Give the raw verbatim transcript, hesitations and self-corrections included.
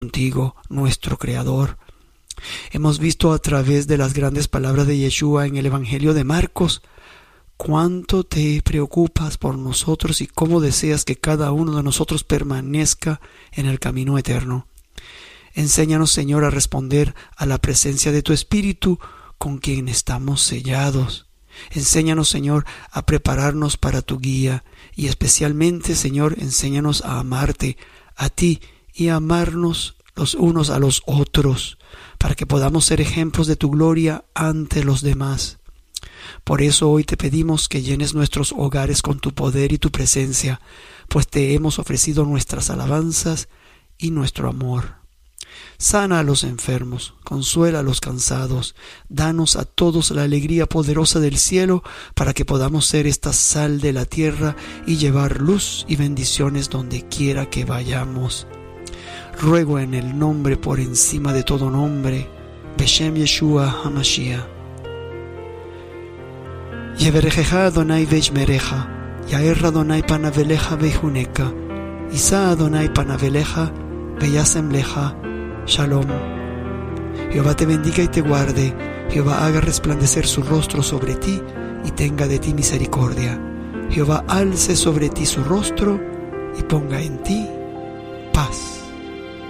contigo, nuestro Creador. Hemos visto a través de las grandes palabras de Yeshua en el Evangelio de Marcos cuánto te preocupas por nosotros y cómo deseas que cada uno de nosotros permanezca en el camino eterno. Enséñanos, Señor, a responder a la presencia de tu Espíritu con quien estamos sellados. Enséñanos, Señor, a prepararnos para tu guía y especialmente, Señor, enséñanos a amarte a ti y a amarnos los unos a los otros para que podamos ser ejemplos de tu gloria ante los demás. Por eso hoy te pedimos que llenes nuestros hogares con tu poder y tu presencia, pues te hemos ofrecido nuestras alabanzas y nuestro amor. Sana a los enfermos, consuela a los cansados, danos a todos la alegría poderosa del cielo para que podamos ser esta sal de la tierra y llevar luz y bendiciones donde quiera que vayamos. Ruego en el nombre por encima de todo nombre, Beshem Yeshua HaMashiach. Yeverejeja Adonai veishmereja, Yaer Adonai panaveleja veihuneka, Isa Adonai panaveleja veyasem leja. Shalom. Jehová te bendiga y te guarde. Jehová haga resplandecer su rostro sobre ti y tenga de ti misericordia. Jehová alce sobre ti su rostro y ponga en ti paz.